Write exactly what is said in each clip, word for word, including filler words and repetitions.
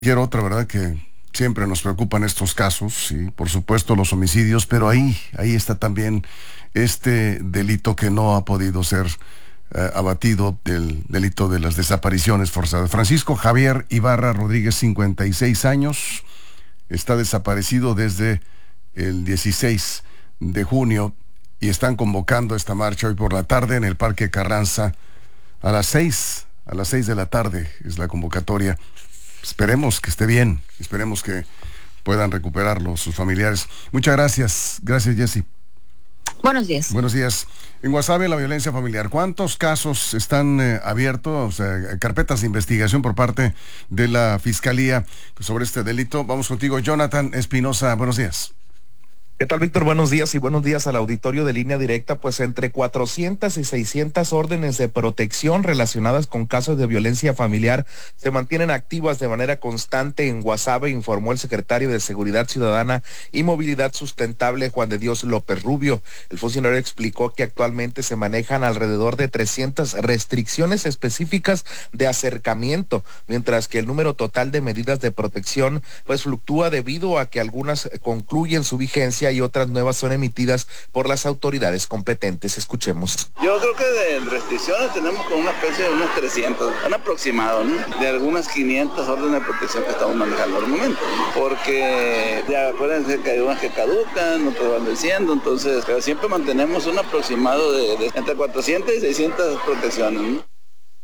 Cualquier otra, ¿verdad? Que siempre nos preocupan estos casos, y por supuesto los homicidios, pero ahí, ahí está también este delito que no ha podido ser eh, abatido, el delito de las desapariciones forzadas. Francisco Javier Ibarra Rodríguez, cincuenta y seis años, está desaparecido desde el dieciséis de junio y están convocando esta marcha hoy por la tarde en el Parque Carranza a las seis, a las seis de la tarde es la convocatoria. Esperemos que esté bien, esperemos que puedan recuperarlo sus familiares. Muchas gracias, gracias Jessy. Buenos días. Buenos días. En Guasave, la violencia familiar, ¿cuántos casos están eh, abiertos, o sea, carpetas de investigación por parte de la Fiscalía sobre este delito? Vamos contigo, Jonathan Espinosa, buenos días. ¿Qué tal, Víctor? Buenos días y buenos días al auditorio de Línea Directa. Pues entre cuatrocientas y seiscientas órdenes de protección relacionadas con casos de violencia familiar se mantienen activas de manera constante en Guasave, informó el secretario de Seguridad Ciudadana y Movilidad Sustentable, Juan de Dios López Rubio. El funcionario explicó que actualmente se manejan alrededor de trescientas restricciones específicas de acercamiento, mientras que el número total de medidas de protección pues fluctúa debido a que algunas concluyen su vigencia y otras nuevas son emitidas por las autoridades competentes. Escuchemos. Yo creo que de restricciones tenemos como una especie de unos trescientos, un aproximado, ¿no? De algunas quinientas órdenes de protección que estamos manejando al momento, porque ya acuérdense que hay unas que caducan, otras van venciendo, entonces, pero siempre mantenemos un aproximado de, de entre cuatrocientas y seiscientas protecciones, ¿no?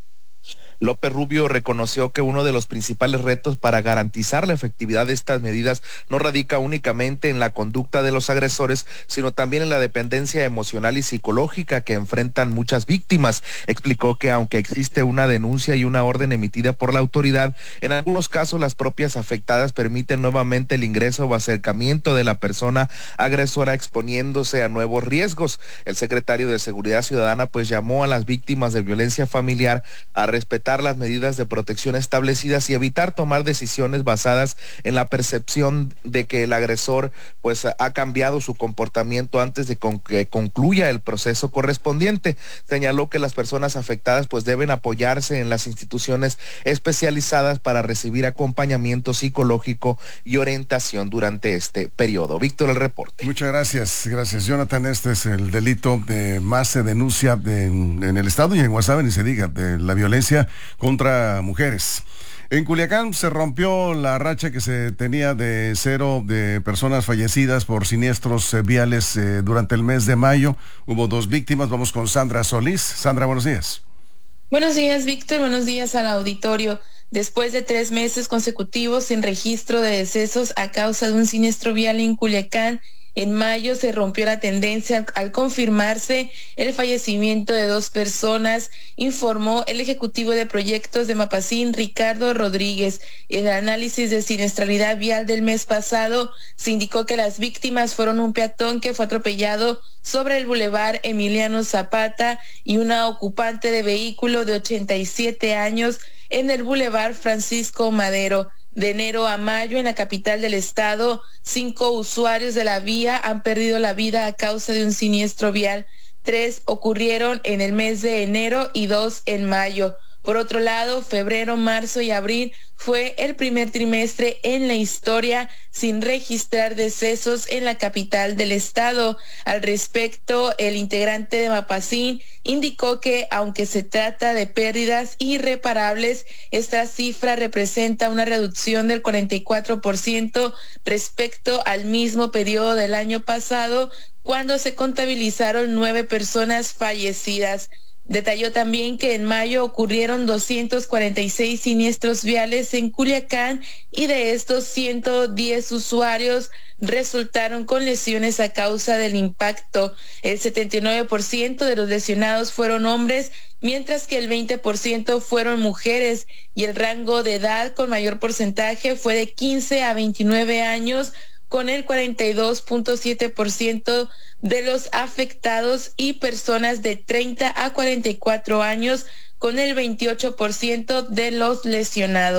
López Rubio reconoció que uno de los principales retos para garantizar la efectividad de estas medidas no radica únicamente en la conducta de los agresores, sino también en la dependencia emocional y psicológica que enfrentan muchas víctimas. Explicó que aunque existe una denuncia y una orden emitida por la autoridad, en algunos casos las propias afectadas permiten nuevamente el ingreso o acercamiento de la persona agresora, exponiéndose a nuevos riesgos. El secretario de Seguridad Ciudadana pues llamó a las víctimas de violencia familiar a respetar las medidas de protección establecidas y evitar tomar decisiones basadas en la percepción de que el agresor pues ha cambiado su comportamiento antes de con que concluya el proceso correspondiente. Señaló que las personas afectadas pues deben apoyarse en las instituciones especializadas para recibir acompañamiento psicológico y orientación durante este periodo. Víctor, el reporte. Muchas gracias, gracias Jonathan. Este es el delito de más se denuncia de, en, en el estado y en Guasave ni se diga, de la violencia contra mujeres. En Culiacán se rompió la racha que se tenía de cero de personas fallecidas por siniestros eh, viales eh, durante el mes de mayo. Hubo dos víctimas. Vamos con Sandra Solís. Sandra, buenos días. Buenos días, Víctor. Buenos días al auditorio. Después de tres meses consecutivos sin registro de decesos a causa de un siniestro vial en Culiacán, en mayo se rompió la tendencia al confirmarse el fallecimiento de dos personas, informó el ejecutivo de proyectos de Mapacín, Ricardo Rodríguez. En el análisis de siniestralidad vial del mes pasado, se indicó que las víctimas fueron un peatón que fue atropellado sobre el bulevar Emiliano Zapata y una ocupante de vehículo de ochenta y siete años en el bulevar Francisco Madero. De enero a mayo, en la capital del estado, cinco usuarios de la vía han perdido la vida a causa de un siniestro vial. Tres ocurrieron en el mes de enero y dos en mayo. Por otro lado, febrero, marzo y abril fue el primer trimestre en la historia sin registrar decesos en la capital del estado. Al respecto, el integrante de Mapacín indicó que aunque se trata de pérdidas irreparables, esta cifra representa una reducción del cuarenta y cuatro por ciento respecto al mismo periodo del año pasado, cuando se contabilizaron nueve personas fallecidas. Detalló también que en mayo ocurrieron doscientos cuarenta y seis siniestros viales en Culiacán y de estos ciento diez usuarios resultaron con lesiones a causa del impacto. El setenta y nueve por ciento de los lesionados fueron hombres, mientras que el veinte por ciento fueron mujeres, y el rango de edad con mayor porcentaje fue de quince a veintinueve años, con el cuarenta y dos punto siete por ciento de los afectados, y personas de treinta a cuarenta y cuatro años con el veintiocho por ciento de los lesionados.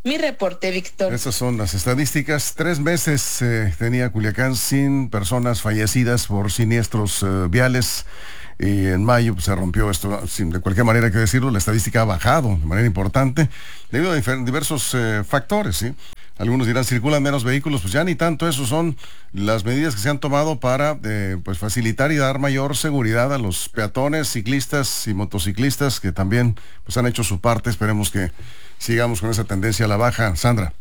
Mi reporte, Víctor. Esas son las estadísticas. Tres meses eh, tenía Culiacán sin personas fallecidas por siniestros eh, viales. Y en mayo pues, se rompió esto, sin de cualquier manera hay que decirlo, la estadística ha bajado de manera importante debido a diversos eh, factores, ¿sí? Algunos dirán, circulan menos vehículos, pues ya ni tanto, eso son las medidas que se han tomado para eh, pues facilitar y dar mayor seguridad a los peatones, ciclistas y motociclistas que también pues han hecho su parte. Esperemos que sigamos con esa tendencia a la baja. Sandra.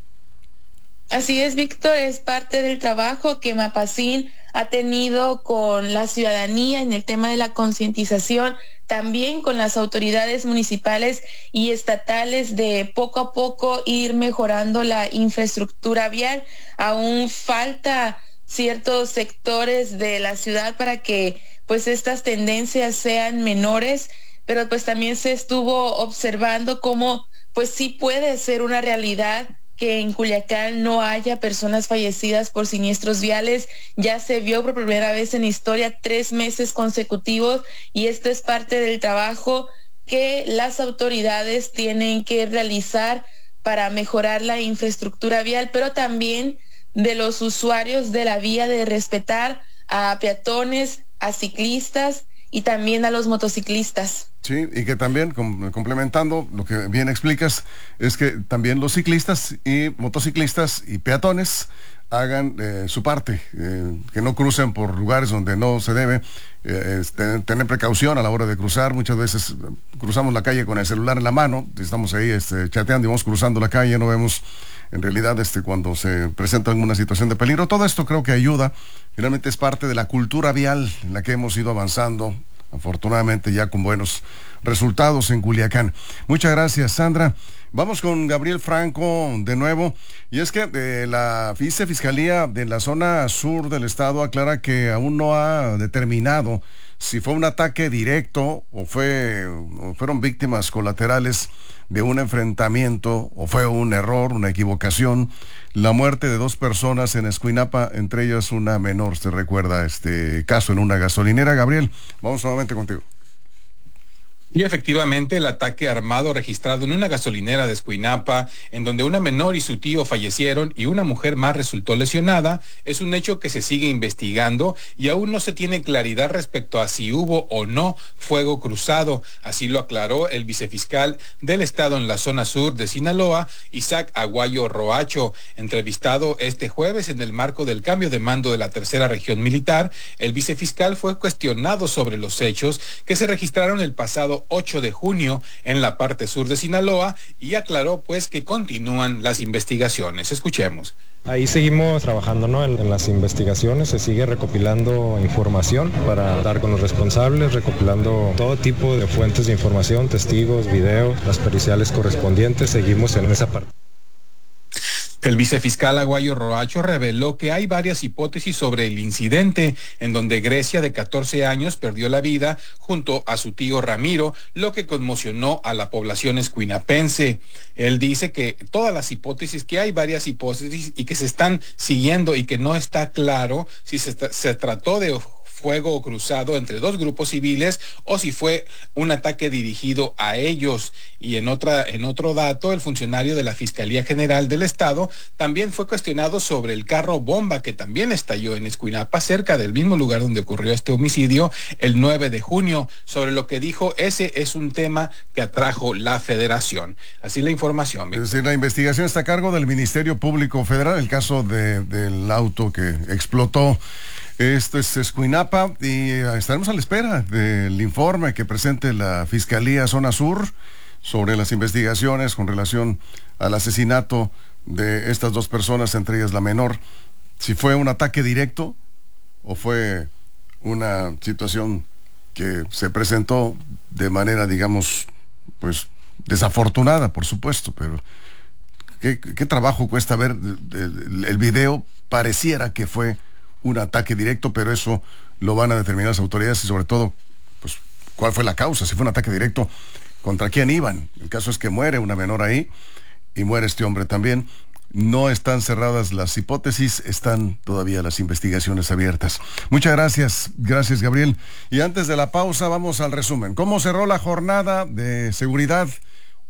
Así es, Víctor, es parte del trabajo que Mapacín ha tenido con la ciudadanía en el tema de la concientización, también con las autoridades municipales y estatales de poco a poco ir mejorando la infraestructura vial. Aún falta ciertos sectores de la ciudad para que pues estas tendencias sean menores, pero pues también se estuvo observando cómo pues sí puede ser una realidad que en Culiacán no haya personas fallecidas por siniestros viales. Ya se vio por primera vez en historia tres meses consecutivos y esto es parte del trabajo que las autoridades tienen que realizar para mejorar la infraestructura vial, pero también de los usuarios de la vía, de respetar a peatones, a ciclistas y también a los motociclistas. Sí, y que también, com- complementando lo que bien explicas, es que también los ciclistas y motociclistas y peatones hagan eh, su parte, eh, que no crucen por lugares donde no se debe, eh, es tener, tener precaución a la hora de cruzar. Muchas veces eh, cruzamos la calle con el celular en la mano, estamos ahí este, chateando y vamos cruzando la calle, no vemos en realidad este, cuando se presenta alguna situación de peligro. Todo esto creo que ayuda, finalmente es parte de la cultura vial en la que hemos ido avanzando, afortunadamente ya con buenos resultados en Culiacán. Muchas gracias, Sandra. Vamos con Gabriel Franco de nuevo. Y es que eh, la Vicefiscalía de la zona sur del estado aclara que aún no ha determinado si fue un ataque directo o, fue, o fueron víctimas colaterales de un enfrentamiento o fue un error, una equivocación. La muerte de dos personas en Escuinapa, entre ellas una menor. ¿Se recuerda este caso en una gasolinera? Gabriel, vamos nuevamente contigo. Y efectivamente el ataque armado registrado en una gasolinera de Escuinapa, en donde una menor y su tío fallecieron y una mujer más resultó lesionada, es un hecho que se sigue investigando y aún no se tiene claridad respecto a si hubo o no fuego cruzado. Así lo aclaró el vicefiscal del estado en la zona sur de Sinaloa, Isaac Aguayo Roacho, entrevistado este jueves en el marco del cambio de mando de la tercera región militar. El vicefiscal fue cuestionado sobre los hechos que se registraron el pasado ocho de junio en la parte sur de Sinaloa y aclaró pues que continúan las investigaciones. Escuchemos. Ahí seguimos trabajando, ¿no? en, en las investigaciones, se sigue recopilando información para dar con los responsables, recopilando todo tipo de fuentes de información, testigos, videos, las periciales correspondientes, seguimos en esa parte. El vicefiscal Aguayo Roacho reveló que hay varias hipótesis sobre el incidente, en donde Grecia, de catorce años, perdió la vida junto a su tío Ramiro, lo que conmocionó a la población escuinapense. Él dice que todas las hipótesis, que hay varias hipótesis y que se están siguiendo y que no está claro si se, se trató de fuego cruzado entre dos grupos civiles o si fue un ataque dirigido a ellos. Y en otra, en otro dato, el funcionario de la Fiscalía General del Estado también fue cuestionado sobre el carro bomba que también estalló en Escuinapa, cerca del mismo lugar donde ocurrió este homicidio el nueve de junio, sobre lo que dijo, ese es un tema que atrajo la Federación. Así la información. Es decir, la investigación está a cargo del Ministerio Público Federal, el caso de, del auto que explotó. Esto es Escuinapa y estaremos a la espera del informe que presente la Fiscalía Zona Sur sobre las investigaciones con relación al asesinato de estas dos personas, entre ellas la menor, si fue un ataque directo o fue una situación que se presentó de manera, digamos, pues desafortunada, por supuesto, pero ¿qué, qué trabajo cuesta ver el, el video? Pareciera que fue un ataque directo, pero eso lo van a determinar las autoridades y sobre todo, pues, cuál fue la causa, si fue un ataque directo, contra quién iban. El caso es que muere una menor ahí y muere este hombre también. No están cerradas las hipótesis, están todavía las investigaciones abiertas. Muchas gracias, gracias Gabriel. Y antes de la pausa vamos al resumen. ¿Cómo cerró la jornada de seguridad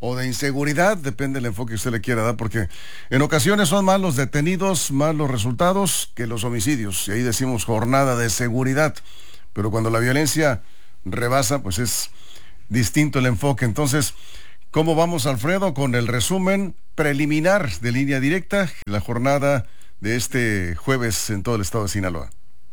o de inseguridad, depende del enfoque que usted le quiera dar, porque en ocasiones son más los detenidos, más los resultados que los homicidios, y ahí decimos jornada de seguridad, pero cuando la violencia rebasa, pues es distinto el enfoque. Entonces, ¿cómo vamos, Alfredo, con el resumen preliminar de Línea Directa, la jornada de este jueves en todo el estado de Sinaloa?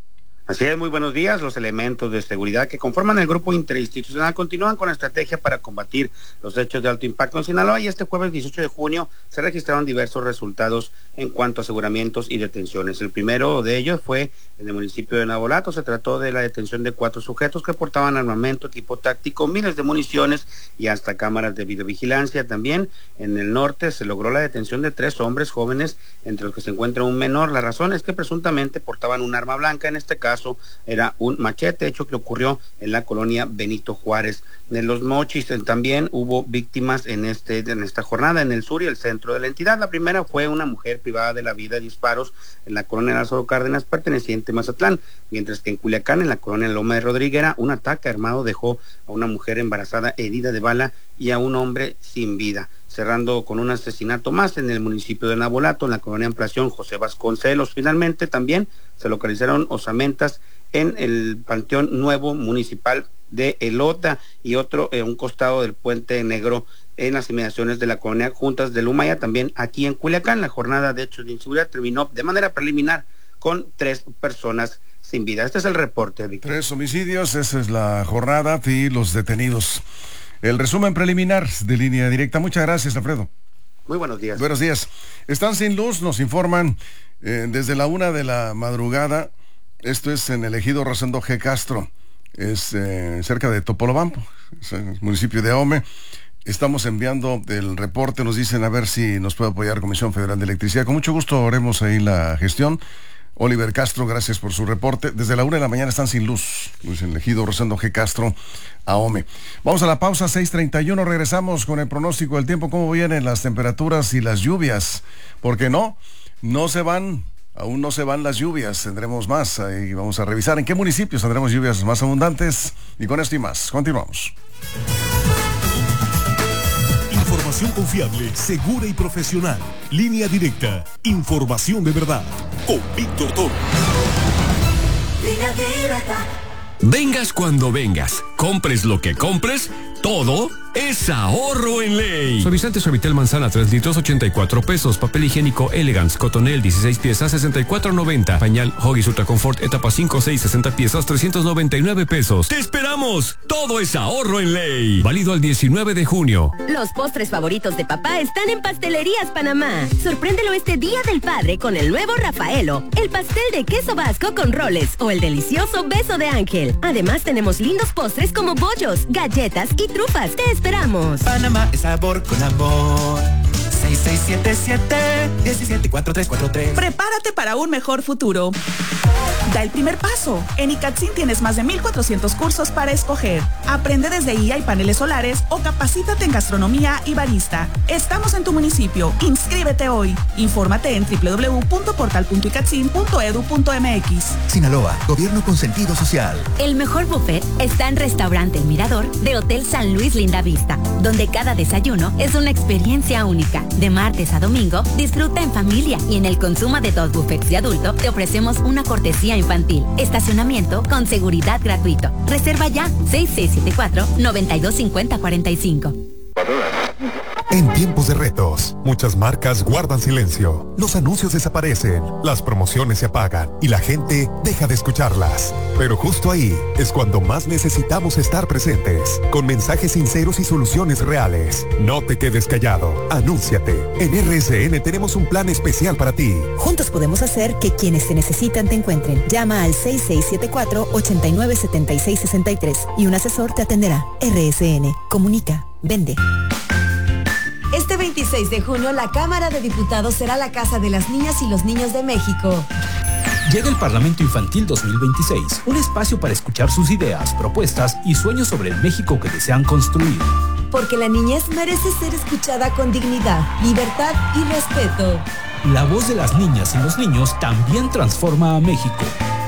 Así es, muy buenos días. Los elementos de seguridad que conforman el grupo interinstitucional continúan con la estrategia para combatir los hechos de alto impacto en Sinaloa, y este jueves dieciocho de junio se registraron diversos resultados en cuanto a aseguramientos y detenciones. El primero de ellos fue en el municipio de Navolato. Se trató de la detención de cuatro sujetos que portaban armamento, equipo táctico, miles de municiones y hasta cámaras de videovigilancia. También en el norte se logró la detención de tres hombres jóvenes, entre los que se encuentra un menor. La razón es que presuntamente portaban un arma blanca, en este caso era un machete, hecho que ocurrió en la colonia Benito Juárez. En Los Mochis también hubo víctimas en este en esta jornada, en el sur y el centro de la entidad. La primera fue una mujer privada de la vida de disparos en la colonia Lázaro Cárdenas, perteneciente a Mazatlán, mientras que en Culiacán, en la colonia Loma de Rodriguera, un ataque armado dejó a una mujer embarazada herida de bala y a un hombre sin vida. Cerrando con un asesinato más en el municipio de Navolato, en la colonia Ampliación José Vasconcelos. Finalmente también se localizaron osamentas en el Panteón Nuevo Municipal de Elota y otro en un costado del Puente Negro en las inmediaciones de la colonia Juntas de Lumaya, también aquí en Culiacán. La jornada de hechos de inseguridad terminó de manera preliminar con tres personas sin vida. Este es el reporte, Víctor. Tres homicidios, esa es la jornada y los detenidos. El resumen preliminar de Línea Directa. Muchas gracias, Alfredo. Muy buenos días. Buenos días. Están sin luz, nos informan eh, desde la una de la madrugada. Esto es en el ejido Rosendo G. Castro. Es eh, cerca de Topolobampo, es el municipio de Ahome. Estamos enviando el reporte, nos dicen a ver si nos puede apoyar Comisión Federal de Electricidad. Con mucho gusto haremos ahí la gestión. Oliver Castro, gracias por su reporte. Desde la una de la mañana están sin luz. Luis elegido Rosendo G. Castro, Ahome. Vamos a la pausa, seis treinta y uno. Regresamos con el pronóstico del tiempo. ¿Cómo vienen las temperaturas y las lluvias? Porque no, no se van, aún no se van las lluvias. Tendremos más. Ahí vamos a revisar en qué municipios tendremos lluvias más abundantes. Y con esto y más, continuamos. Información confiable, segura y profesional. Línea Directa. Información de verdad. Con Víctor Toro. Línea Directa. Vengas cuando vengas, compres lo que compres, todo es ahorro en ley. Suavizante Suavitel Manzana tres litros ochenta y cuatro pesos. Papel higiénico Elegance Cotonel dieciséis piezas sesenta y cuatro noventa. Pañal Huggies Ultra Confort etapa cinco seis sesenta piezas trescientos noventa y nueve pesos. ¡Te esperamos! Todo es ahorro en ley. Válido al diecinueve de junio. Los postres favoritos de papá están en Pastelerías Panamá. Sorpréndelo este Día del Padre con el nuevo Rafaelo, el pastel de queso vasco con roles o el delicioso beso de ángel. Además tenemos lindos postres como bollos, galletas y trufas. Te esperamos. Panamá es sabor con amor. seis seis siete siete, uno siete cuatro tres cuatro tres. Prepárate para un mejor futuro. Da el primer paso. En ICATSIN tienes más de mil cuatrocientos cursos para escoger. Aprende desde I A y paneles solares o capacítate en gastronomía y barista. Estamos en tu municipio. Inscríbete hoy. Infórmate en doble u doble u doble u punto portal punto icatsin punto edu punto m x. Sinaloa, gobierno con sentido social. El mejor buffet está en Restaurante El Mirador de Hotel San Luis Linda Vista, donde cada desayuno es una experiencia única. De martes a domingo, disfruta en familia y en el consumo de dos buffets de adulto te ofrecemos una cortesía infantil. Estacionamiento con seguridad gratuito. Reserva ya seis seis siete cuatro, nueve dos cinco cero cuatro cinco. En tiempos de retos, muchas marcas guardan silencio. Los anuncios desaparecen, las promociones se apagan y la gente deja de escucharlas. Pero justo ahí es cuando más necesitamos estar presentes, con mensajes sinceros y soluciones reales. No te quedes callado, anúnciate. En R S N tenemos un plan especial para ti. Juntos podemos hacer que quienes te necesitan te encuentren. Llama al seis seis siete cuatro, ocho nueve siete seis seis tres y un asesor te atenderá. R S N, comunica, vende. Este veintiséis de junio, la Cámara de Diputados será la casa de las niñas y los niños de México. Llega el Parlamento Infantil dos mil veintiséis, un espacio para escuchar sus ideas, propuestas y sueños sobre el México que desean construir. Porque la niñez merece ser escuchada con dignidad, libertad y respeto. La voz de las niñas y los niños también transforma a México.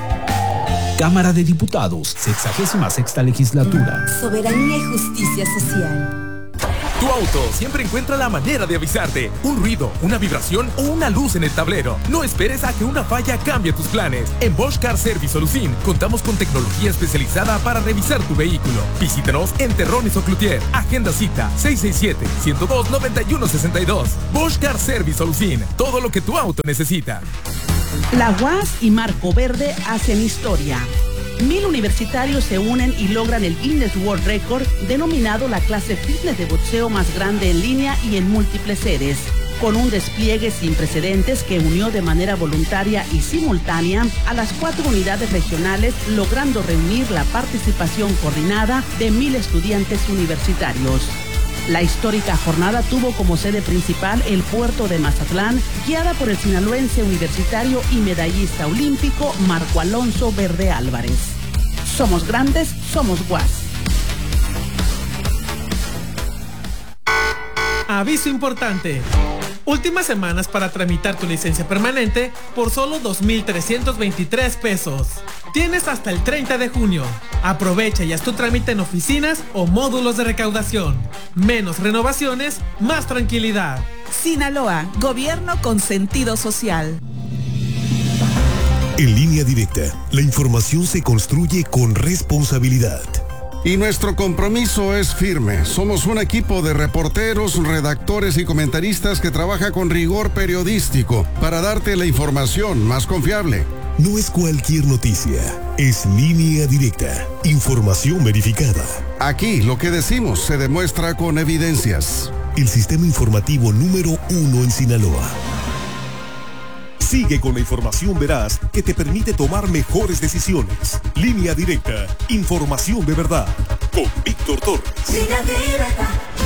Cámara de Diputados, sexagésima sexta legislatura. Soberanía y justicia social. Tu auto siempre encuentra la manera de avisarte. Un ruido, una vibración o una luz en el tablero. No esperes a que una falla cambie tus planes. En Bosch Car Service Solucin contamos con tecnología especializada para revisar tu vehículo. Visítanos en Terrones o Cloutier. Agenda cita seis seis siete, uno cero dos, nueve uno seis dos. Bosch Car Service Solucin. Todo lo que tu auto necesita. La U A S y Marco Verde hacen historia. Mil universitarios se unen y logran el Guinness World Record, denominado la clase fitness de boxeo más grande en línea y en múltiples sedes. Con un despliegue sin precedentes que unió de manera voluntaria y simultánea a las cuatro unidades regionales, logrando reunir la participación coordinada de mil estudiantes universitarios. La histórica jornada tuvo como sede principal el puerto de Mazatlán, guiada por el sinaloense universitario y medallista olímpico Marco Alonso Verde Álvarez. Somos grandes, somos U A S. Aviso importante. Últimas semanas para tramitar tu licencia permanente por solo dos mil trescientos veintitrés pesos. Tienes hasta el treinta de junio. Aprovecha y haz tu trámite en oficinas o módulos de recaudación. Menos renovaciones, más tranquilidad. Sinaloa, gobierno con sentido social. En Línea Directa, la información se construye con responsabilidad. Y nuestro compromiso es firme. Somos un equipo de reporteros, redactores y comentaristas que trabaja con rigor periodístico para darte la información más confiable. No es cualquier noticia, es Línea Directa, información verificada. Aquí lo que decimos se demuestra con evidencias. El sistema informativo número uno en Sinaloa. Sigue con la información veraz que te permite tomar mejores decisiones. Línea Directa, información de verdad. Con Víctor Torres. Línea Directa.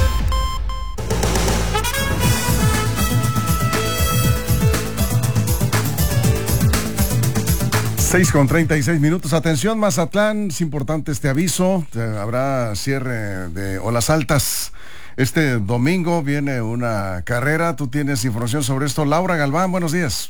seis con treinta y seis minutos. Atención, Mazatlán, es importante este aviso. Habrá cierre de olas altas. Este domingo viene una carrera. Tú tienes información sobre esto. Laura Galván, buenos días.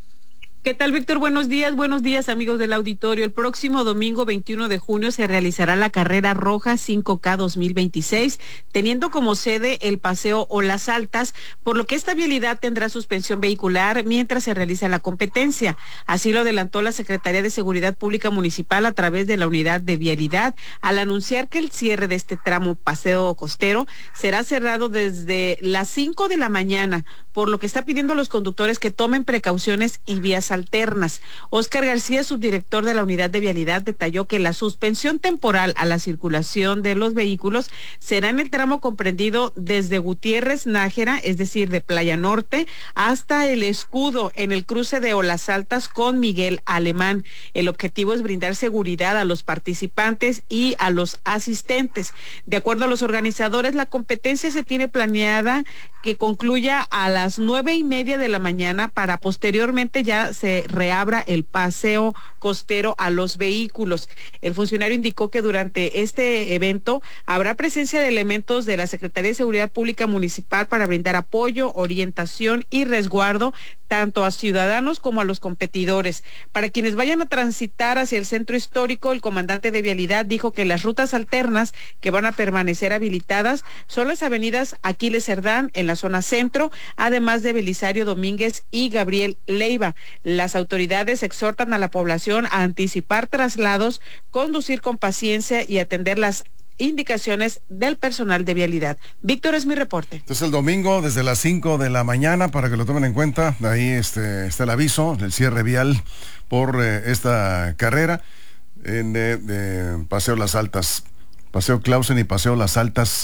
¿Qué tal, Víctor? Buenos días, buenos días, amigos del auditorio. El próximo domingo veintiuno de junio se realizará la carrera roja cinco K dos mil veintiséis, teniendo como sede el paseo Olas Altas, por lo que esta vialidad tendrá suspensión vehicular mientras se realiza la competencia. Así lo adelantó la Secretaría de Seguridad Pública Municipal a través de la Unidad de Vialidad, al anunciar que el cierre de este tramo paseo costero será cerrado desde las cinco de la mañana, por lo que está pidiendo a los conductores que tomen precauciones y vías alternas. Óscar García, subdirector de la Unidad de Vialidad, detalló que la suspensión temporal a la circulación de los vehículos será en el tramo comprendido desde Gutiérrez Nájera, es decir, de Playa Norte, hasta El Escudo, en el cruce de Olas Altas con Miguel Alemán. El objetivo es brindar seguridad a los participantes y a los asistentes. De acuerdo a los organizadores, la competencia se tiene planeada que concluya a las nueve y media de la mañana para posteriormente ya se reabra el paseo costero a los vehículos. El funcionario indicó que durante este evento habrá presencia de elementos de la Secretaría de Seguridad Pública Municipal para brindar apoyo, orientación y resguardo tanto a ciudadanos como a los competidores. Para quienes vayan a transitar hacia el centro histórico, el comandante de Vialidad dijo que las rutas alternas que van a permanecer habilitadas son las avenidas Aquiles Cerdán en la zona centro, además de Belisario Domínguez y Gabriel Leiva. Las autoridades exhortan a la población a anticipar traslados, conducir con paciencia y atender las indicaciones del personal de vialidad. Víctor, es mi reporte. Entonces el domingo desde las cinco de la mañana, para que lo tomen en cuenta, ahí este, está el aviso del cierre vial por eh, esta carrera en eh, de Paseo Las Altas, Paseo Clausen y Paseo Las Altas.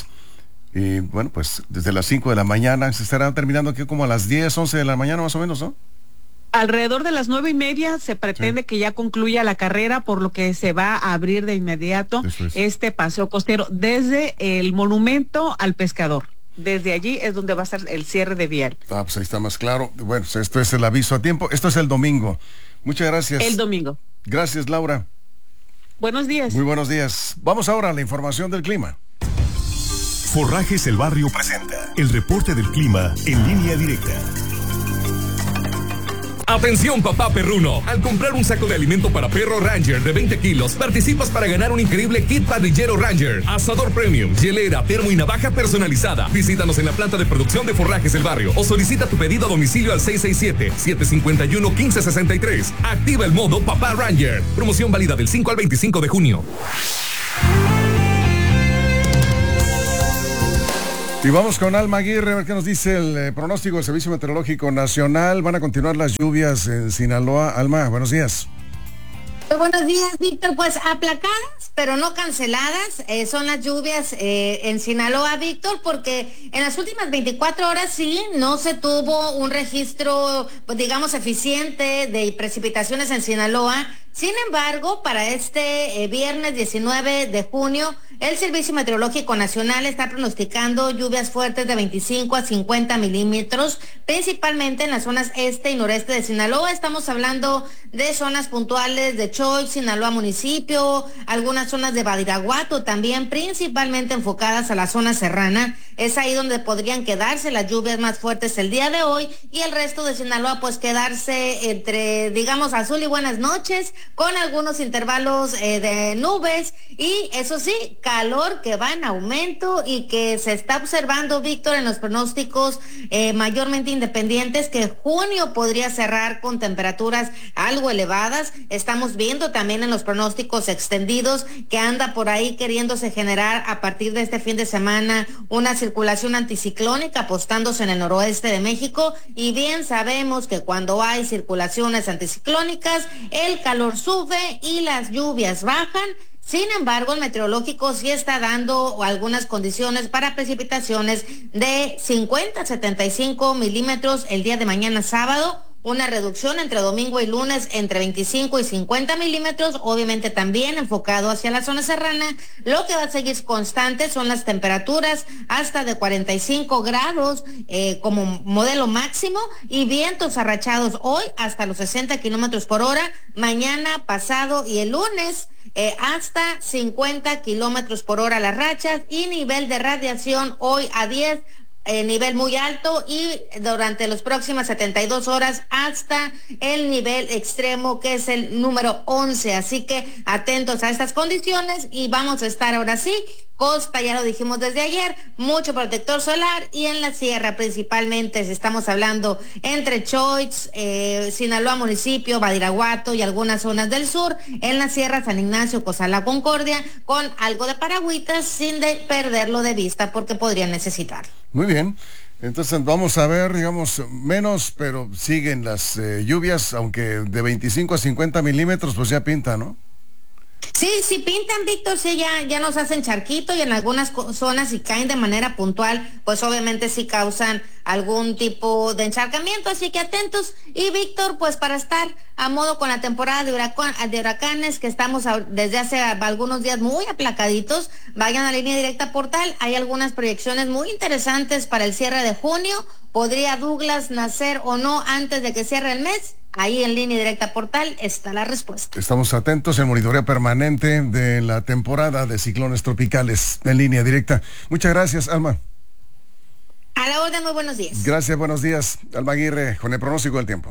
Y bueno, pues desde las cinco de la mañana, se estará terminando aquí como a las diez, once de la mañana más o menos, ¿no? Alrededor de las nueve y media se pretende sí. que ya concluya la carrera, por lo que se va a abrir de inmediato Después. este paseo costero desde el monumento al pescador. Desde allí es donde va a estar el cierre de vial. Ah, pues ahí está más claro. Bueno, esto es el aviso a tiempo. Esto es el domingo. Muchas gracias. El domingo. Gracias, Laura. Buenos días. Muy buenos días. Vamos ahora a la información del clima. Forrajes El Barrio presenta el reporte del clima en Línea Directa. Atención papá perruno, al comprar un saco de alimento para perro Ranger de veinte kilos, participas para ganar un increíble kit parrillero Ranger, asador premium, hielera, termo y navaja personalizada. Visítanos en la planta de producción de Forrajes El Barrio o solicita tu pedido a domicilio al seis seis siete, siete cinco uno, uno cinco seis tres. Activa el modo Papá Ranger. Promoción válida del cinco al veinticinco de junio. Y vamos con Alma Aguirre, a ver qué nos dice el eh, pronóstico del Servicio Meteorológico Nacional. Van a continuar las lluvias en Sinaloa. Alma, buenos días. Muy buenos días, Víctor. Pues aplacadas, pero no canceladas, eh, son las lluvias eh, en Sinaloa, Víctor, porque en las últimas veinticuatro horas sí no se tuvo un registro, pues digamos, eficiente de precipitaciones en Sinaloa. Sin embargo, para este eh, viernes diecinueve de junio, el Servicio Meteorológico Nacional está pronosticando lluvias fuertes de veinticinco a cincuenta milímetros, principalmente en las zonas este y noreste de Sinaloa. Estamos hablando de zonas puntuales de Choix, Sinaloa municipio, algunas zonas de Badiraguato también, principalmente enfocadas a la zona serrana. Es ahí donde podrían quedarse las lluvias más fuertes el día de hoy, y el resto de Sinaloa pues quedarse entre, digamos, azul y buenas noches, con algunos intervalos eh, de nubes, y eso sí, calor que va en aumento y que se está observando, Víctor, en los pronósticos eh, mayormente independientes, que junio podría cerrar con temperaturas algo elevadas. Estamos viendo también en los pronósticos extendidos que anda por ahí queriéndose generar a partir de este fin de semana una circulación anticiclónica apostándose en el noroeste de México, y bien sabemos que cuando hay circulaciones anticiclónicas el calor sube y las lluvias bajan. Sin embargo, el meteorológico sí está dando algunas condiciones para precipitaciones de cincuenta a setenta y cinco milímetros el día de mañana sábado, una reducción entre domingo y lunes entre veinticinco y cincuenta milímetros, obviamente también enfocado hacia la zona serrana. Lo que va a seguir constante son las temperaturas hasta de cuarenta y cinco grados eh, como modelo máximo, y vientos arrachados hoy hasta los sesenta kilómetros por hora, mañana, pasado y el lunes Eh, hasta cincuenta kilómetros por hora las rachas, y nivel de radiación hoy a diez, eh, nivel muy alto, y durante las próximas setenta y dos horas hasta el nivel extremo, que es el número once. Así que atentos a estas condiciones, y vamos a estar ahora sí, costa, ya lo dijimos desde ayer, mucho protector solar, y en la sierra principalmente, si estamos hablando entre Choix, eh, Sinaloa municipio, Badiraguato y algunas zonas del sur, en la sierra San Ignacio, Cozalá, Concordia, con algo de paragüitas sin de perderlo de vista porque podrían necesitar. Muy bien. Entonces vamos a ver, digamos, menos, pero siguen las eh, lluvias, aunque de veinticinco a cincuenta milímetros, pues ya pinta, ¿no? Sí, sí pintan, Víctor, sí, ya, ya nos hacen charquito, y en algunas zonas si caen de manera puntual, pues obviamente sí causan algún tipo de encharcamiento, así que atentos. Y Víctor, pues para estar a modo con la temporada de, huracán, de huracanes, que estamos a, desde hace algunos días muy aplacaditos, vayan a Línea Directa Portal, hay algunas proyecciones muy interesantes para el cierre de junio. ¿Podría Douglas nacer o no antes de que cierre el mes? Ahí en Línea Directa Portal está la respuesta. Estamos atentos en monitoreo permanente de la temporada de ciclones tropicales en Línea Directa. Muchas gracias, Alma. A la orden, muy buenos días. Gracias, buenos días. Alma Aguirre, con el pronóstico del tiempo.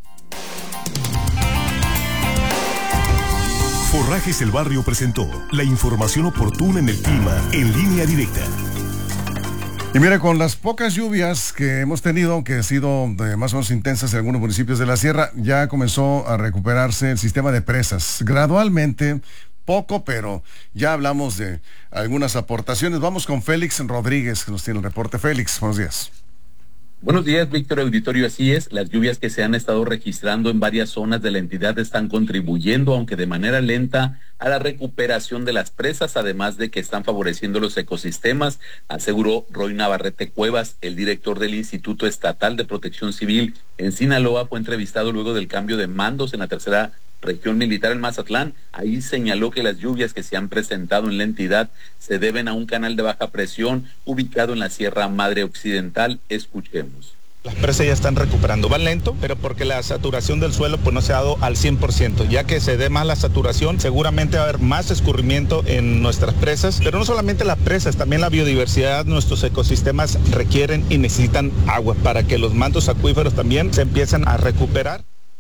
Forrajes El Barrio presentó la información oportuna en el clima en Línea Directa. Y mire, con las pocas lluvias que hemos tenido, aunque han sido de más o menos intensas en algunos municipios de la sierra, ya comenzó a recuperarse el sistema de presas. Gradualmente, poco, pero ya hablamos de algunas aportaciones. Vamos con Félix Rodríguez, que nos tiene el reporte. Félix, buenos días. Buenos días, Víctor Auditorio. Así es, las lluvias que se han estado registrando en varias zonas de la entidad están contribuyendo, aunque de manera lenta, a la recuperación de las presas, además de que están favoreciendo los ecosistemas, aseguró Roy Navarrete Cuevas, el director del Instituto Estatal de Protección Civil en Sinaloa. Fue entrevistado luego del cambio de mandos en la tercera región militar en Mazatlán. Ahí señaló que las lluvias que se han presentado en la entidad se deben a un canal de baja presión ubicado en la Sierra Madre Occidental. Escuchemos. Las presas ya están recuperando, van lento, pero porque la saturación del suelo pues no se ha dado al cien por ciento. Ya que se dé más la saturación, seguramente va a haber más escurrimiento en nuestras presas, pero no solamente las presas, también la biodiversidad, nuestros ecosistemas requieren y necesitan agua para que los mantos acuíferos también se empiecen a recuperar.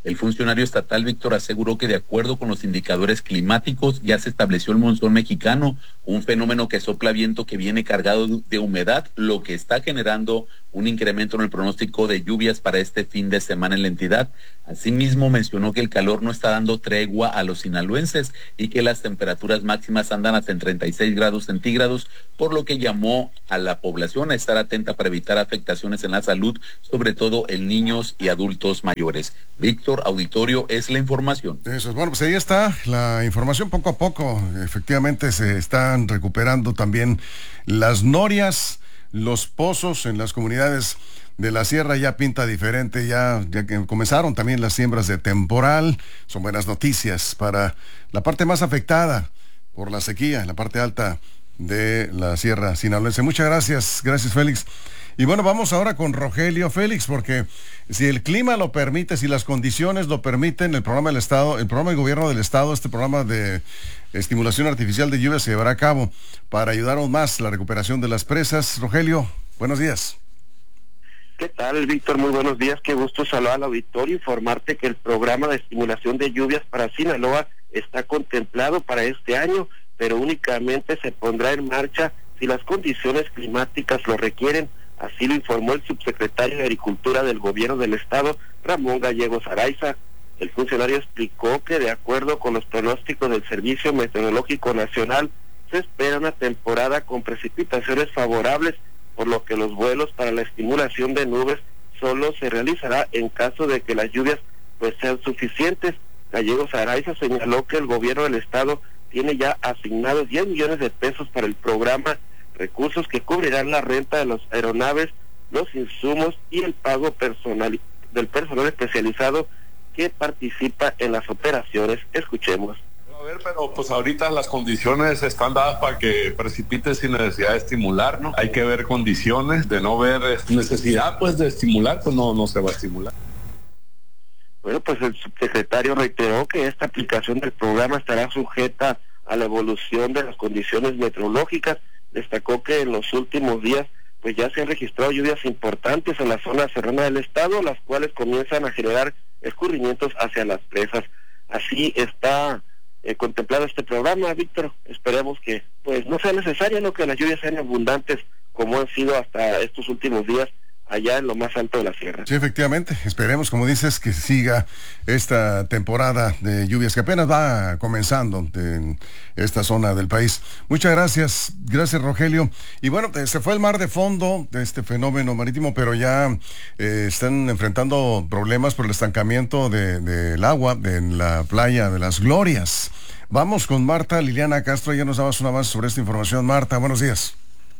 El funcionario estatal Víctor aseguró que de acuerdo con los indicadores climáticos ya se estableció el monzón mexicano, un fenómeno que sopla viento que viene cargado de humedad, lo que está generando un incremento en el pronóstico de lluvias para este fin de semana en la entidad. Asimismo mencionó que el calor no está dando tregua a los sinaloenses y que las temperaturas máximas andan hasta en treinta y seis grados centígrados, por lo que llamó a la población a estar atenta para evitar afectaciones en la salud, sobre todo en niños y adultos mayores. Víctor, auditorio, es la información. Eso es bueno, pues ahí está la información poco a poco. Efectivamente se están recuperando también las norias, los pozos en las comunidades de la sierra ya pinta diferente, ya, ya que comenzaron también las siembras de temporal. Son buenas noticias para la parte más afectada por la sequía, la parte alta de la sierra sinaloense. Muchas gracias, gracias Félix. Y bueno, vamos ahora con Rogelio Félix, porque si el clima lo permite, si las condiciones lo permiten, el programa del Estado, el programa del gobierno del Estado, este programa de estimulación artificial de lluvia se llevará a cabo para ayudar aún más la recuperación de las presas. Rogelio, buenos días. ¿Qué tal, Víctor? Muy buenos días, qué gusto saludar al auditorio, informarte que el programa de estimulación de lluvias para Sinaloa está contemplado para este año, pero únicamente se pondrá en marcha si las condiciones climáticas lo requieren. Así lo informó el subsecretario de Agricultura del Gobierno del Estado, Ramón Gallegos Araiza. El funcionario explicó que de acuerdo con los pronósticos del Servicio Meteorológico Nacional, se espera una temporada con precipitaciones favorables, por lo que los vuelos para la estimulación de nubes solo se realizará en caso de que las lluvias pues sean suficientes. Gallegos Araiza señaló que el Gobierno del Estado tiene ya asignados diez millones de pesos para el programa, recursos que cubrirán la renta de las aeronaves, los insumos y el pago personal del personal especializado que participa en las operaciones. Escuchemos. A ver, pero pues ahorita las condiciones están dadas para que precipite sin necesidad de estimular, ¿no? Hay que ver condiciones, de no ver necesidad pues de estimular, pues no, no se va a estimular. Bueno, pues el subsecretario reiteró que esta aplicación del programa estará sujeta a la evolución de las condiciones meteorológicas. Destacó que en los últimos días pues ya se han registrado lluvias importantes en la zona serrana del estado, las cuales comienzan a generar escurrimientos hacia las presas. Así está eh, contemplado este programa, Víctor. Esperemos que pues no sea necesario, no que las lluvias sean abundantes como han sido hasta estos últimos días allá en lo más alto de la sierra. Sí, efectivamente, esperemos, como dices, que siga esta temporada de lluvias que apenas va comenzando en esta zona del país. Muchas gracias, gracias Rogelio. Y bueno, se fue el mar de fondo de este fenómeno marítimo, pero ya eh, están enfrentando problemas por el estancamiento del de, de agua de, en la playa de las Glorias. Vamos con Marta Liliana Castro, ya nos dabas una más sobre esta información. Marta, buenos días.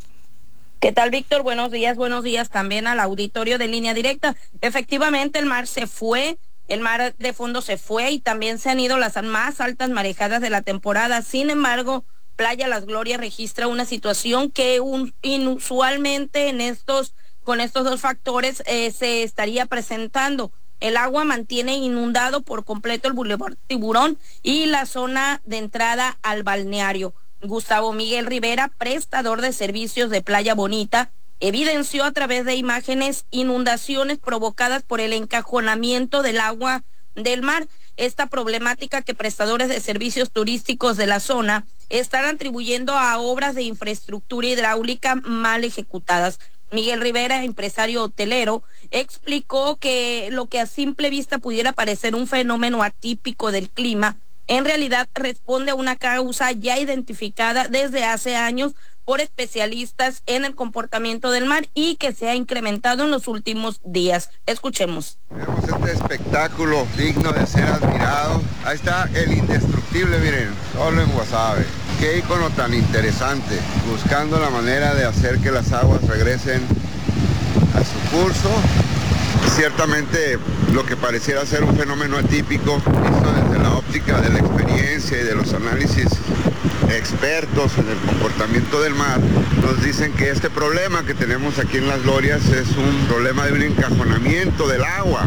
¿Qué tal, Víctor? Buenos días, buenos días también al auditorio de Línea Directa. Efectivamente, el mar se fue, el mar de fondo se fue y también se han ido las más altas marejadas de la temporada. Sin embargo, Playa Las Glorias registra una situación que un, inusualmente en estos, con estos dos factores eh, se estaría presentando. El agua mantiene inundado por completo el Boulevard Tiburón y la zona de entrada al balneario. Gustavo Miguel Rivera, prestador de servicios de Playa Bonita, evidenció a través de imágenes inundaciones provocadas por el encajonamiento del agua del mar. Esta problemática que prestadores de servicios turísticos de la zona están atribuyendo a obras de infraestructura hidráulica mal ejecutadas. Miguel Rivera, empresario hotelero, explicó que lo que a simple vista pudiera parecer un fenómeno atípico del clima, en realidad responde a una causa ya identificada desde hace años por especialistas en el comportamiento del mar y que se ha incrementado en los últimos días. Escuchemos. Tenemos este espectáculo digno de ser admirado. Ahí está el indestructible, miren, solo en Guasave. Qué ícono tan interesante, buscando la manera de hacer que las aguas regresen a su curso. Ciertamente lo que pareciera ser un fenómeno atípico, visto desde la óptica de la experiencia y de los análisis expertos en el comportamiento del mar, nos dicen que este problema que tenemos aquí en Las Glorias es un problema de un encajonamiento del agua.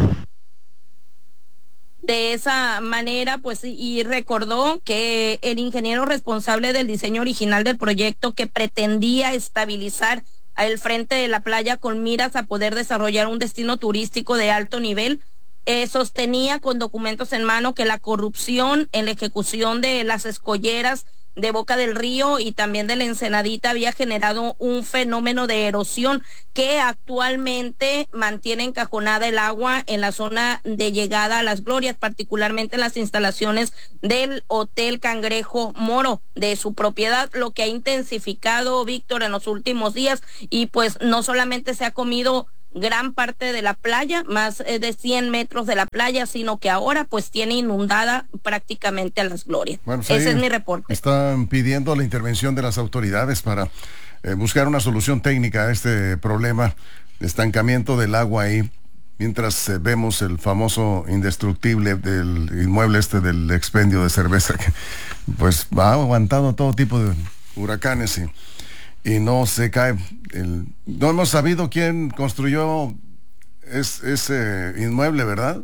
De esa manera, pues, y recordó que el ingeniero responsable del diseño original del proyecto, que pretendía estabilizar el frente de la playa con miras a poder desarrollar un destino turístico de alto nivel, eh, sostenía con documentos en mano que la corrupción en la ejecución de las escolleras de Boca del Río y también de la Ensenadita había generado un fenómeno de erosión que actualmente mantiene encajonada el agua en la zona de llegada a Las Glorias, particularmente en las instalaciones del Hotel Cangrejo Moro, de su propiedad, lo que ha intensificado, Víctor, en los últimos días, y pues no solamente se ha comido gran parte de la playa, más de cien metros de la playa, sino que ahora pues tiene inundada prácticamente a Las Glorias. Bueno, pues ese es mi reporte. Están pidiendo la intervención de las autoridades para eh, buscar una solución técnica a este problema de estancamiento del agua ahí, mientras eh, vemos el famoso indestructible del inmueble este del expendio de cerveza, que pues ha aguantado todo tipo de huracanes y y no se cae. El, no hemos sabido quién construyó es, ese inmueble, ¿verdad?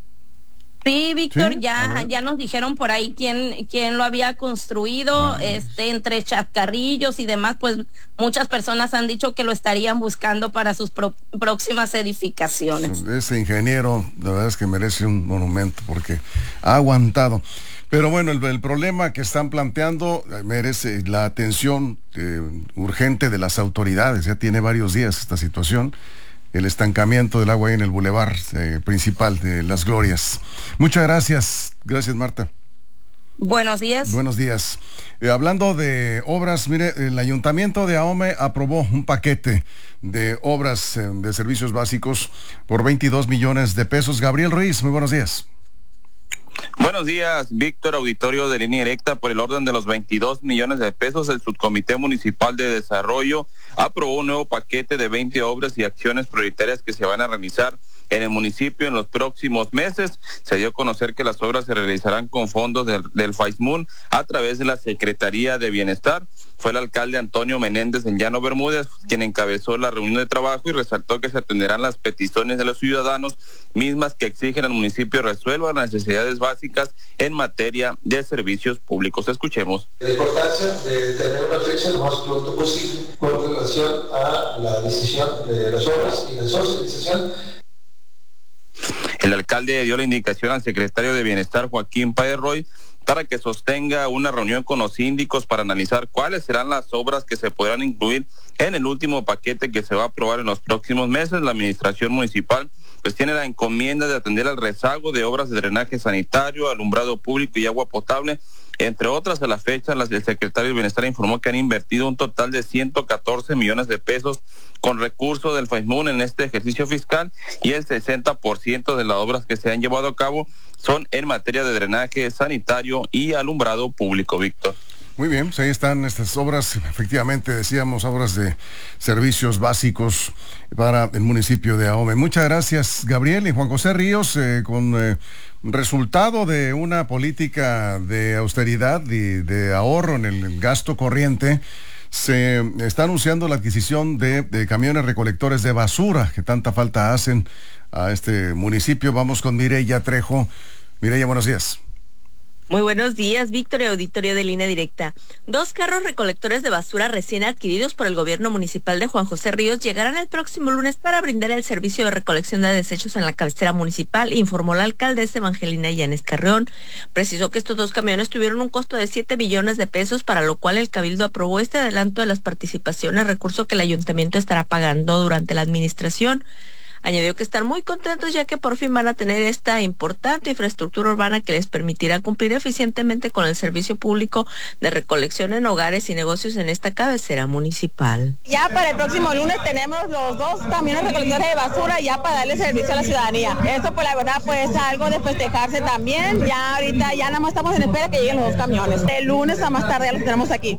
Sí, Víctor, ¿Sí? ya ya nos dijeron por ahí quién quién lo había construido, ah, este entre chascarrillos y demás, pues muchas personas han dicho que lo estarían buscando para sus pro, próximas edificaciones. Ese ingeniero, la verdad es que merece un monumento porque ha aguantado. Pero bueno, el, el problema que están planteando merece la atención eh, urgente de las autoridades. Ya tiene varios días esta situación, el estancamiento del agua ahí en el bulevar eh, principal de Las Glorias. Muchas gracias. Gracias, Marta. Buenos días. Buenos días. Eh, hablando de obras, mire, el Ayuntamiento de Ahome aprobó un paquete de obras eh, de servicios básicos por veintidós millones de pesos. Gabriel Ruiz, muy buenos días. Buenos días, Víctor, auditorio de Línea Directa. Por el orden de los veintidós millones de pesos, el Subcomité Municipal de Desarrollo aprobó un nuevo paquete de veinte obras y acciones prioritarias que se van a realizar en el municipio en los próximos meses. Se dio a conocer que las obras se realizarán con fondos del, del FAISMUN a través de la Secretaría de Bienestar. Fue el alcalde Antonio Menéndez en Llano Bermúdez quien encabezó la reunión de trabajo y resaltó que se atenderán las peticiones de los ciudadanos, mismas que exigen al municipio resuelva las necesidades básicas en materia de servicios públicos. Escuchemos. La importancia de tener una fecha lo más pronto posible con relación a la decisión de las obras y la socialización. El alcalde dio la indicación al secretario de Bienestar, Joaquín Páez Roy, para que sostenga una reunión con los síndicos para analizar cuáles serán las obras que se podrán incluir en el último paquete que se va a aprobar en los próximos meses. La administración municipal pues tiene la encomienda de atender al rezago de obras de drenaje sanitario, alumbrado público y agua potable, entre otras. A la fecha, las del secretario de Bienestar informó que han invertido un total de ciento catorce millones de pesos con recursos del FAISMUN en este ejercicio fiscal, y el sesenta por ciento de las obras que se han llevado a cabo son en materia de drenaje sanitario y alumbrado público, Víctor. Muy bien, pues ahí están estas obras, efectivamente decíamos, obras de servicios básicos para el municipio de Ahome. Muchas gracias, Gabriel. Y Juan José Ríos, eh, con eh, resultado de una política de austeridad y de ahorro en el gasto corriente, se está anunciando la adquisición de, de camiones recolectores de basura que tanta falta hacen a este municipio. Vamos con Mireya Trejo. Mireya, buenos días. Muy buenos días, Víctor y auditorio de Línea Directa. Dos carros recolectores de basura recién adquiridos por el gobierno municipal de Juan José Ríos llegarán el próximo lunes para brindar el servicio de recolección de desechos en la cabecera municipal, informó la alcaldesa Evangelina Llanes Carreón. Precisó que estos dos camiones tuvieron un costo de siete millones de pesos, para lo cual el Cabildo aprobó este adelanto de las participaciones, recurso que el ayuntamiento estará pagando durante la administración. Añadió que están muy contentos ya que por fin van a tener esta importante infraestructura urbana que les permitirá cumplir eficientemente con el servicio público de recolección en hogares y negocios en esta cabecera municipal. Ya para el próximo lunes tenemos los dos camiones recolectores de basura ya para darle servicio a la ciudadanía. Esto pues la verdad pues es algo de festejarse también. Ya ahorita ya nada más estamos en espera que lleguen los dos camiones. El lunes a más tarde ya los tenemos aquí.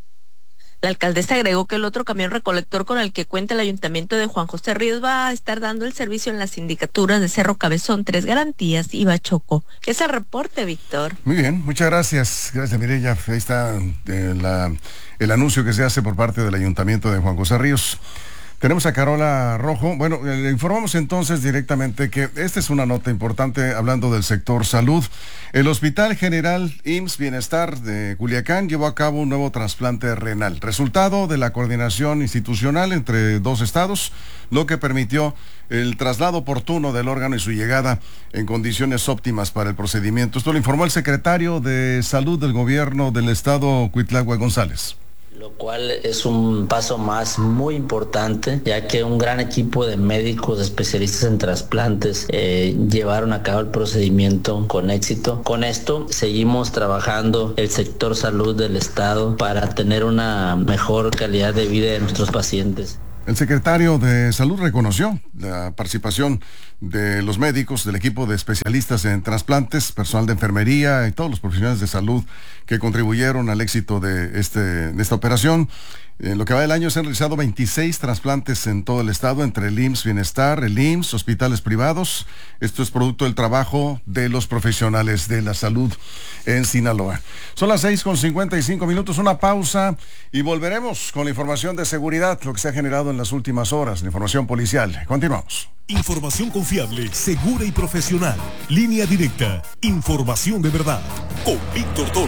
La alcaldesa agregó que el otro camión recolector con el que cuenta el ayuntamiento de Juan José Ríos va a estar dando el servicio en las sindicaturas de Cerro Cabezón, Tres Garantías y Bachoco. Es el reporte, Víctor. Muy bien, muchas gracias. Gracias, Mireya. Ahí está eh, la, el anuncio que se hace por parte del ayuntamiento de Juan José Ríos. Tenemos a Carola Rojo. Bueno, le informamos entonces directamente que esta es una nota importante hablando del sector salud. El Hospital General I M S S Bienestar de Culiacán llevó a cabo un nuevo trasplante renal, resultado de la coordinación institucional entre dos estados, lo que permitió el traslado oportuno del órgano y su llegada en condiciones óptimas para el procedimiento. Esto lo informó el secretario de Salud del Gobierno del Estado, Cuitlagua González. Lo cual es un paso más muy importante, ya que un gran equipo de médicos, de especialistas en trasplantes, eh, llevaron a cabo el procedimiento con éxito. Con esto seguimos trabajando el sector salud del Estado para tener una mejor calidad de vida de nuestros pacientes. El secretario de Salud reconoció la participación de los médicos, del equipo de especialistas en trasplantes, personal de enfermería y todos los profesionales de salud que contribuyeron al éxito de, este, de esta operación. En lo que va del año se han realizado veintiséis trasplantes en todo el estado, entre el I M S S Bienestar, el I M S S, hospitales privados. Esto es producto del trabajo de los profesionales de la salud en Sinaloa. Son las seis con cincuenta y cinco minutos, una pausa y volveremos con la información de seguridad, lo que se ha generado en las últimas horas, la información policial. Continuamos. Información confiable, segura y profesional. Línea directa. Información de verdad. Con Víctor Toro.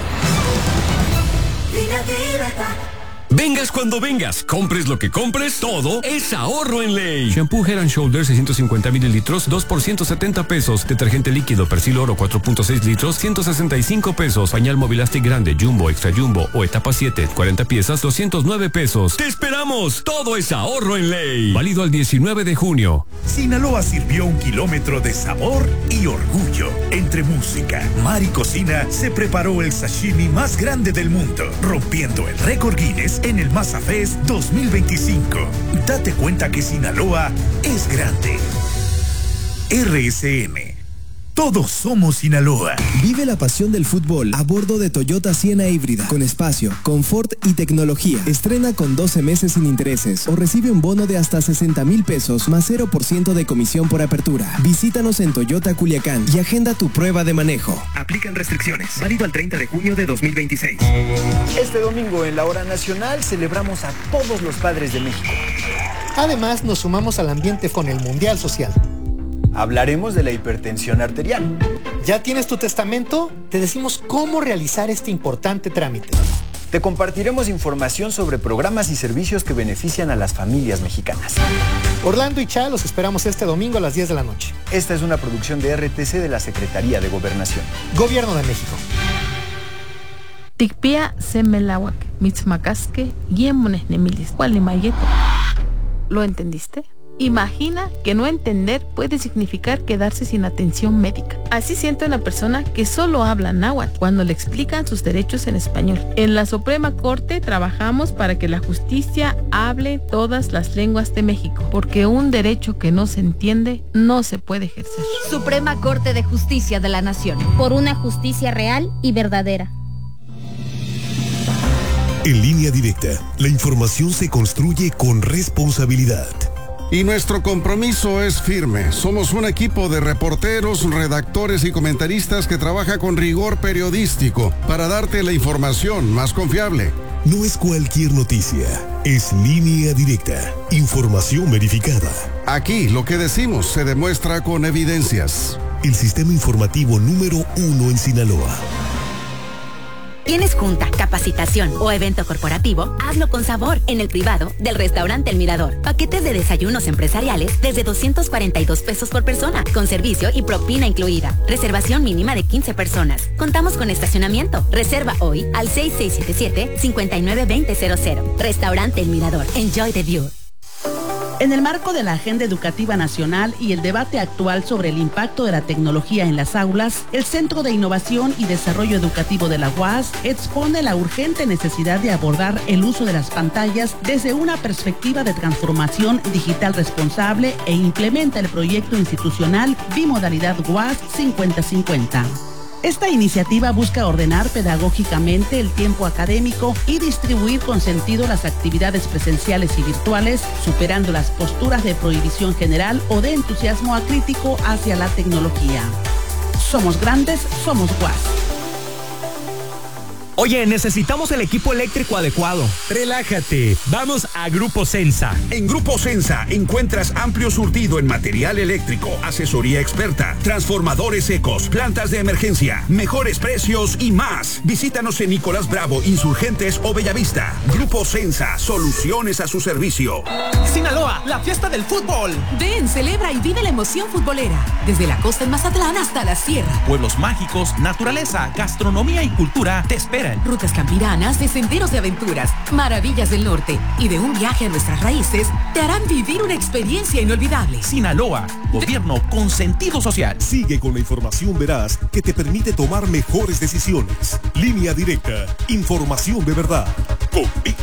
Línea directa. Vengas cuando vengas, compres lo que compres, todo es ahorro en ley. Shampoo Head and Shoulders seiscientos cincuenta mililitros, dos por ciento setenta pesos. Detergente líquido Persil Oro cuatro punto seis litros, ciento sesenta y cinco pesos. Pañal Movilastic grande, Jumbo, Extra Jumbo o etapa siete, cuarenta piezas, doscientos nueve pesos. ¡Te esperamos! Todo es ahorro en ley. Válido al diecinueve de junio. Sinaloa sirvió un kilómetro de sabor y orgullo. Entre música, mar y cocina, se preparó el sashimi más grande del mundo, rompiendo el récord Guinness en el Masa Fest dos mil veinticinco. Date cuenta que Sinaloa es grande. R S M. Todos somos Sinaloa. Vive la pasión del fútbol a bordo de Toyota Siena híbrida, con espacio, confort y tecnología. Estrena con doce meses sin intereses o recibe un bono de hasta sesenta mil pesos más cero por ciento de comisión por apertura. Visítanos en Toyota Culiacán y agenda tu prueba de manejo. Aplican restricciones. Válido al treinta de junio de dos mil veintiséis. Este domingo en la hora nacional celebramos a todos los padres de México. Además, nos sumamos al ambiente con el Mundial Social. Hablaremos de la hipertensión arterial. ¿Ya tienes tu testamento? Te decimos cómo realizar este importante trámite. Te compartiremos información sobre programas y servicios que benefician a las familias mexicanas. Orlando y Cha los esperamos este domingo a las diez de la noche. Esta es una producción de R T C de la Secretaría de Gobernación. Gobierno de México. Tikpia semelawak, mitzmacasque, yemones nemilis, cualimayeto. ¿Lo entendiste? Imagina que no entender puede significar quedarse sin atención médica. Así siente una persona que solo habla náhuatl cuando le explican sus derechos en español. En la Suprema Corte trabajamos para que la justicia hable todas las lenguas de México, porque un derecho que no se entiende no se puede ejercer. Suprema Corte de Justicia de la Nación. Por una justicia real y verdadera. En Línea Directa, la información se construye con responsabilidad. Y nuestro compromiso es firme. Somos un equipo de reporteros, redactores y comentaristas que trabaja con rigor periodístico para darte la información más confiable. No es cualquier noticia, es Línea Directa, información verificada. Aquí lo que decimos se demuestra con evidencias. El sistema informativo número uno en Sinaloa. ¿Tienes junta, capacitación o evento corporativo? Hazlo con sabor en el privado del restaurante El Mirador. Paquetes de desayunos empresariales desde doscientos cuarenta y dos pesos por persona, con servicio y propina incluida. Reservación mínima de quince personas. Contamos con estacionamiento. Reserva hoy al seis seis siete siete, cinco nueve dos cero cero cero. Restaurante El Mirador. Enjoy the view. En el marco de la Agenda Educativa Nacional y el debate actual sobre el impacto de la tecnología en las aulas, el Centro de Innovación y Desarrollo Educativo de la U A S expone la urgente necesidad de abordar el uso de las pantallas desde una perspectiva de transformación digital responsable e implementa el proyecto institucional Bimodalidad U A S cincuenta cincuenta. Esta iniciativa busca ordenar pedagógicamente el tiempo académico y distribuir con sentido las actividades presenciales y virtuales, superando las posturas de prohibición general o de entusiasmo acrítico hacia la tecnología. Somos grandes, somos U A S. Oye, necesitamos el equipo eléctrico adecuado. Relájate, vamos a Grupo Sensa. En Grupo Sensa encuentras amplio surtido en material eléctrico, asesoría experta, transformadores secos, plantas de emergencia, mejores precios y más. Visítanos en Nicolás Bravo, Insurgentes o Bellavista. Grupo Sensa, soluciones a su servicio. Sinaloa, la fiesta del fútbol. Ven, celebra y vive la emoción futbolera. Desde la costa en Mazatlán hasta la sierra. Pueblos mágicos, naturaleza, gastronomía y cultura te esperan. Rutas campiranas de senderos de aventuras, maravillas del norte y de un viaje a nuestras raíces te harán vivir una experiencia inolvidable. Sinaloa, gobierno con sentido social. Sigue con la información veraz que te permite tomar mejores decisiones. Línea Directa, información de verdad. Con Víctor